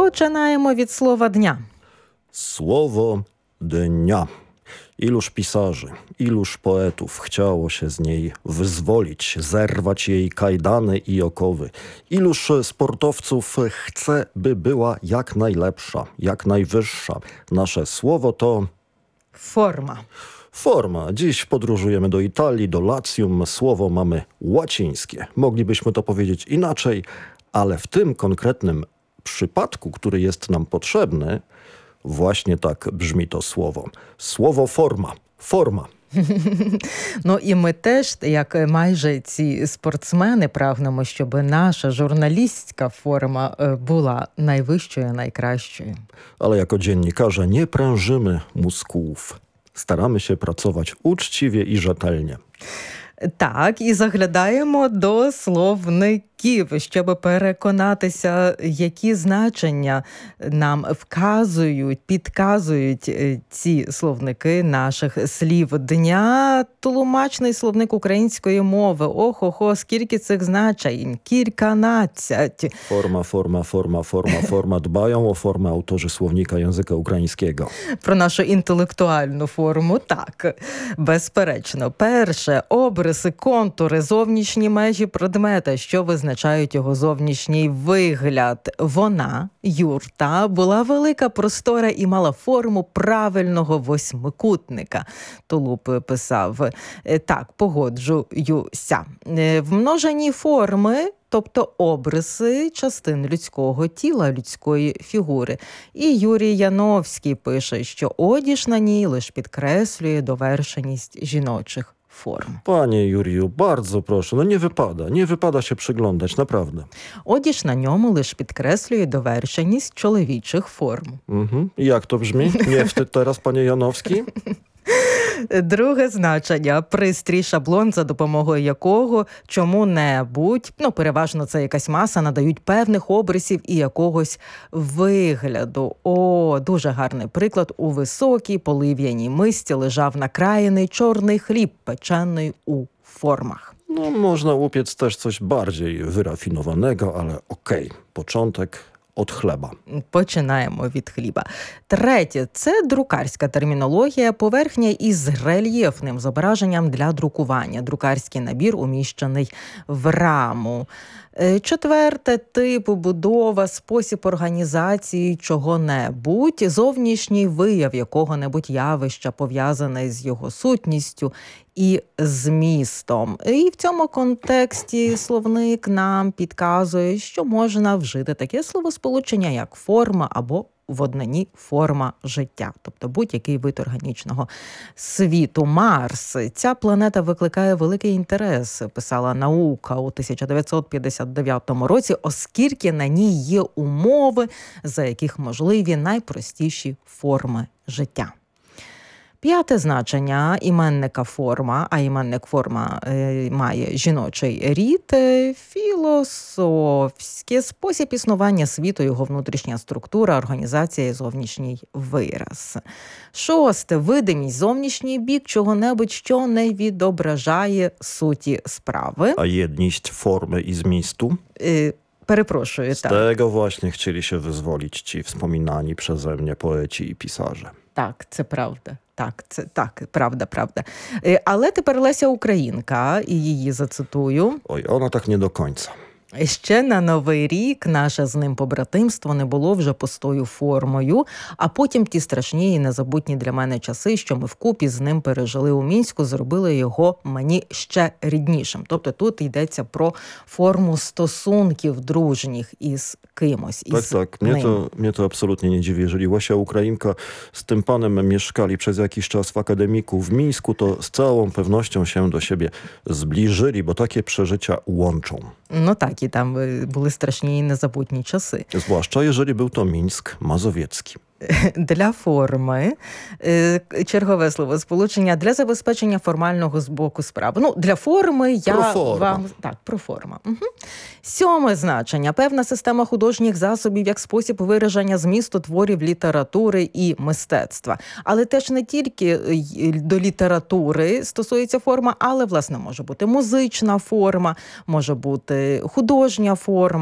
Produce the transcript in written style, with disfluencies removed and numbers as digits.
Починаємо від слова дня. Słowo dnia. Iluż pisarzy, iluż poetów chciało się z niej wyzwolić, zerwać jej kajdany i okowy. Iluż sportowców chce, by była jak najlepsza, jak najwyższa. Nasze słowo to... Forma. Forma. Dziś podróżujemy do Italii, do Latium. Słowo mamy łacińskie. Moglibyśmy to powiedzieć inaczej, ale w tym konkretnym przypadku, który jest nam potrzebny, właśnie tak brzmi to słowo. Słowo forma. Forma. Ну і ми теж, як майже ці спортсмени, прагнемо, щоб наша журналістська форма була найвищою, найкращою. Ale jako dziennikarze nie prężymy mózgów. Staramy się pracować uczciwie i rzetelnie. Так, і заглядаємо до словників, щоб переконатися, які значення нам вказують, підказують ці словники наших слів дня. Тлумачний словник української мови. Охо-хо, скільки цих значень? Кільканадцять. Forma. Dbają o formę autorzy słownika języka ukraińskiego. Про нашу інтелектуальну форму, так, безперечно. Перше, обриси, контури, зовнішні межі предмета, що визначають його зовнішній вигляд. Вона, юрта, була велика, простора і мала форму правильного восьмикутника. Тулуб писав. Так, погоджуюся. В множині форми, тобто обриси частин людського тіла, людської фігури. І Юрій Яновський пише, що одіж на ній лише підкреслює довершеність жіночих форм. Panie Juriju, bardzo proszę, nie wypada się przyglądać, naprawdę. Одіж на ньому лише підкреслює довершеність чоловічих форм. I jak to brzmi? Nie wstyd teraz, panie Janowski? Друге значення – пристрій, шаблон, за допомогою якого чому-небудь, переважно це якась маса, надають певних обрисів і якогось вигляду. О, дуже гарний приклад. У високій полив'яній мисці лежав накраєний чорний хліб, печений у формах. No, można upiec też coś bardziej wyrafinowanego, ale okej. Początek od chleba. Починаємо від хліба. Третє – це друкарська термінологія, поверхня із рельєфним зображенням для друкування. Друкарський набір, уміщений в раму. Четверте – тип, будова, спосіб організації чого-небудь, зовнішній вияв якого-небудь явища, пов'язаний з його сутністю і змістом. І в цьому контексті словник нам підказує, що можна вжити таке словосполучення, як форма або в однині форма життя, тобто будь-який вид органічного світу. Марс. Ця планета викликає великий інтерес, писала наука у 1959 році, оскільки на ній є умови, за яких можливі найпростіші форми життя. П'яте значення – іменника форма, а іменник форма має жіночий рід, філософський спосіб існування світу, його внутрішня структура, організація і зовнішній вираз. Шосте – видимість, зовнішній бік чого-небудь, що не відображає суті справи. A jedność formy i zmistu? Перепрошую, Z так. tego właśnie chcieli się wyzwolić ci wspominani przeze mnie poeci i pisarze. Так, це правда. Так, правда. Але тепер Леся Українка, і її зацитую. Oj, ona tak nie do końca. Ще на Новий рік наше з ним побратимство не було вже пустою формою, а потім ті страшні і незабутні для мене часи, що ми вкупі з ним пережили у Мінську, зробили його мені ще ріднішим. Тобто тут йдеться про форму стосунків дружніх із кимось, із Tak, mnie to absolutnie nie dziwi. Jeżeli Łasia Ukrainka z tym panem mieszkali przez jakiś czas w akademiku w Mińsku, to z całą pewnością się do siebie zbliżyli, bo takie przeżycia łączą. Ну так, і там були страшні і незабутні часи. Zwłaszcza jeżeli był to Mińsk Mazowiecki. Для форми, чергове словосполучення, для забезпечення формального з боку справи. Для форми я вам... Так, проформа. Угу. Сьоме значення. Певна система художніх засобів як спосіб вираження змісту творів літератури і мистецтва. Але теж не тільки до літератури стосується форма, але, власне, може бути музична форма, може бути художня форма.